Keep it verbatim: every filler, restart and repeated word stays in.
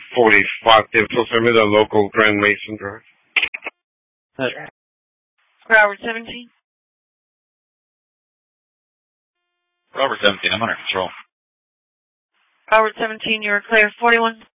forty-five. Info for me, the local Grand Mason Drive. Sure. Broward seventeen. Broward seventeen, I'm under control. Broward seventeen, you're clear. forty-one.